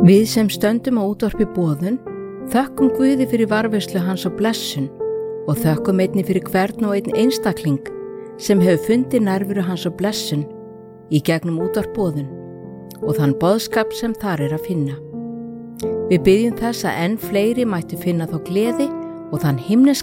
Við sem stöndum á útvarpi boðun þökkum Guði fyrir varðveislu hans og blessun og þökkum einnig fyrir hvern og einn einstakling sem hefur fundið nærveru hans og blessun í gegnum útvarp boðun og þann boðskap sem þar að finna. Við biðjum þess að enn fleiri mættu finna þá gleði og þann himneska